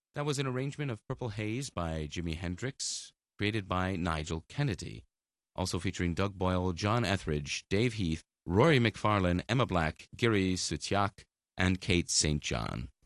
That was an arrangement of Purple Haze by Jimi Hendrix, created by Nigel Kennedy. Also featuring Doug Boyle, John Etheridge, Dave Heath, Rory McFarlane, Emma Black, Giri Sutiak, and Kate St. John.